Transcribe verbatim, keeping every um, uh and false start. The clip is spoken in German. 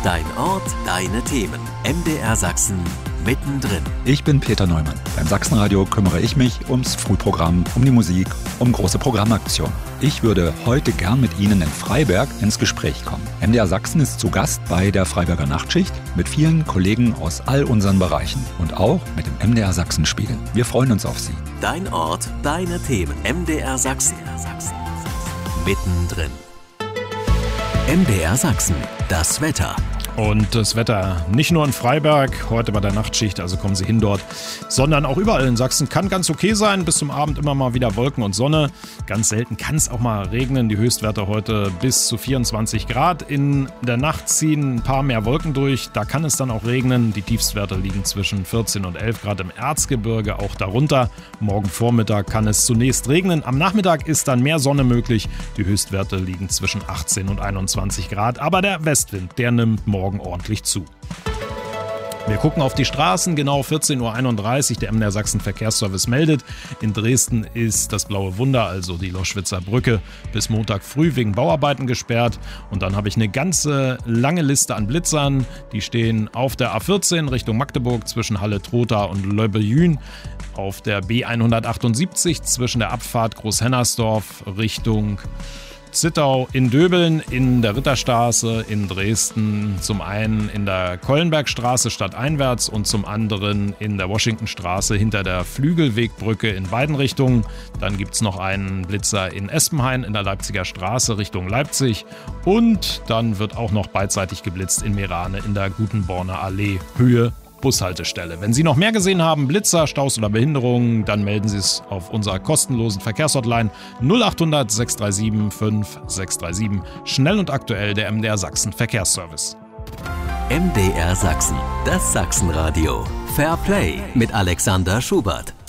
Dein Ort, deine Themen. M D R Sachsen mittendrin. Ich bin Peter Neumann. Beim Sachsenradio kümmere ich mich ums Frühprogramm, um die Musik, um große Programmaktionen. Ich würde heute gern mit Ihnen in Freiberg ins Gespräch kommen. M D R Sachsen ist zu Gast bei der Freiberger Nachtschicht mit vielen Kollegen aus all unseren Bereichen und auch mit dem M D R Sachsen Spiel. Wir freuen uns auf Sie. Dein Ort, deine Themen. M D R Sachsen. Mittendrin. M D R Sachsen. Das Wetter. Und das Wetter nicht nur in Freiberg, heute bei der Nachtschicht, also kommen Sie hin dort, sondern auch überall in Sachsen. Kann ganz okay sein, bis zum Abend immer mal wieder Wolken und Sonne. Ganz selten kann es auch mal regnen. Die Höchstwerte heute bis zu vierundzwanzig Grad. In der Nacht ziehen ein paar mehr Wolken durch, da kann es dann auch regnen. Die Tiefstwerte liegen zwischen vierzehn und elf Grad im Erzgebirge, auch darunter. Morgen Vormittag kann es zunächst regnen. Am Nachmittag ist dann mehr Sonne möglich. Die Höchstwerte liegen zwischen achtzehn und einundzwanzig Grad. Aber der Westwind, der nimmt morgen morgen ordentlich zu. Wir gucken auf die Straßen, genau vierzehn Uhr einunddreißig, der M D R Sachsen Verkehrsservice meldet. In Dresden ist das Blaue Wunder, also die Loschwitzer Brücke, bis Montag früh wegen Bauarbeiten gesperrt. Und dann habe ich eine ganze lange Liste an Blitzern, die stehen auf der A vierzehn Richtung Magdeburg zwischen Halle-Trotha und Leubejün, auf der B hundertachtundsiebzig zwischen der Abfahrt Großhennersdorf Richtung Zittau, in Döbeln, in der Ritterstraße, in Dresden, zum einen in der Kollenbergstraße stadteinwärts und zum anderen in der Washingtonstraße hinter der Flügelwegbrücke in beiden Richtungen. Dann gibt es noch einen Blitzer in Espenhain in der Leipziger Straße Richtung Leipzig und dann wird auch noch beidseitig geblitzt in Merane in der Gutenborner Allee Höhe Bushaltestelle. Wenn Sie noch mehr gesehen haben, Blitzer, Staus oder Behinderungen, dann melden Sie es auf unserer kostenlosen Verkehrshotline null acht hundert sechs drei sieben fünf sechs drei sieben. Schnell und aktuell der M D R Sachsen Verkehrsservice. M D R Sachsen, das Sachsenradio. Fair Play mit Alexander Schubert.